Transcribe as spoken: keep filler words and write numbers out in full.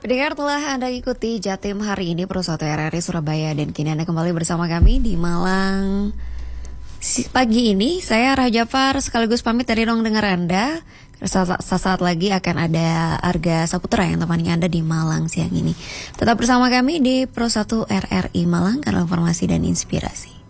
Pendengar, telah Anda ikuti Jatim hari ini Pro satu R R I Surabaya, dan kini Anda kembali bersama kami di Malang. Pagi ini saya Raja Par sekaligus pamit dari ruang dengar Anda. Sesaat lagi akan ada Arga Saputra yang temani Anda di Malang siang ini. Tetap bersama kami di Pro satu R R I Malang karena informasi dan inspirasi.